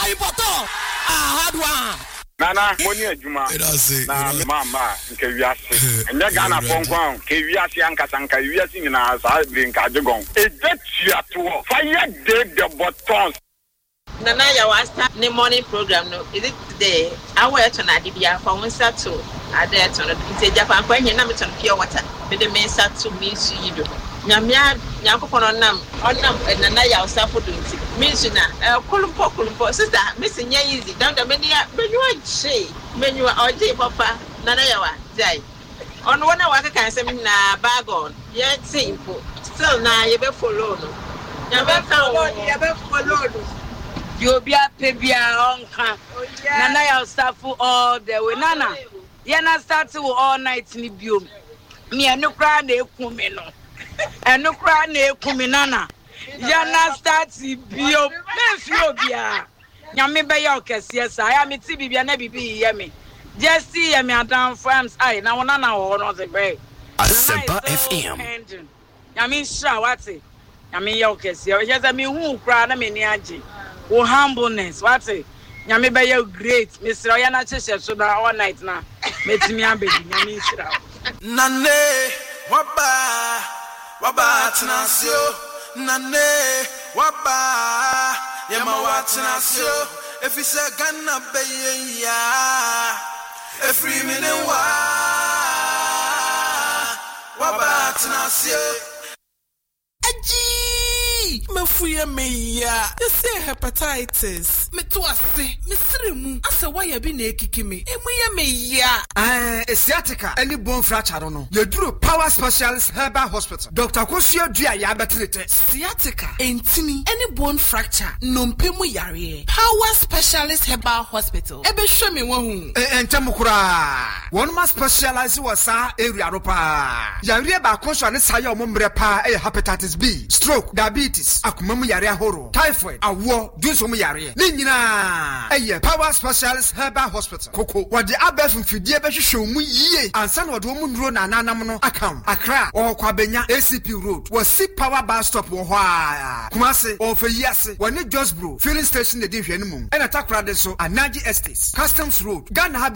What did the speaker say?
Ipoto. Hard one. Nana, money Juma. Na mama, Keviasi. And the Ghana Pongkong, Keviasi and Kasanka, Viasi in our side, being Kajagon. A dead to fire dead the buttons. Nana, you was the morning program. No, is it today? I wear to Nadibia for one sat to Ade to the Japan when you number on pure water. But the men sat to me, see you. Nyamia nyakopon onam and na ya osafo do nti mention kulumpo sister missing ya easy down the menu oje papa nana ya wa jai on one waka kan sem na bag on yet simple still na ye be follow no ya be follow no you be a pebia onka nana ya osafo all the way nana ye na start all night ni biom me enukra na ekumi no enukra na ekumi nana ya na start biom me fio bia nyame be ya okese sa ya me ti bibia na bibi ye me just see ya me adan farms ai na wona na wo no se be Asempa FM nyame sha wate nyame ya okese o je say me hu kra na me ni age wo humbleness wate nyame be ya great Mr. ya na chese so na all night na metimi abedi nyame sra nane waba tinasio nane waba yema watinasio efise ganna beye ya efri mine waba tinasio Mafuya meya, you say hepatitis. Me to ase, me sremu. Asa why you be na ekiki me. Emuya meya. Sciatica, any bone fracture no. You do Power Specialist Herbal Hospital. Dr. Kosio Dia ya betrete. Sciatica, entini, any bone fracture, nompemu yare. Power Specialist Herbal Hospital. Ebe show me one. Entamukura. One must specialize was sa area ropa. Yare ba konso ne saya omombre pa hepatitis B, stroke, diabetes, akumamu yare ahoro, typhoid, awo, dunso mu yare. Ni nyina Power Specialist Herbal Hospital. Koko, wadi abef mfidie be hwehwe mu yie. Ansa na wadi omu nduro na nanam no akam. Accra, Kwabenya ACP Road. Wasi Power Bus Stop wo hwa. Kumase, Ofeyase, wani Just Bro, filling station de hwe no mu. Ena takra de so Anaji Estates, Customs Road, Ghana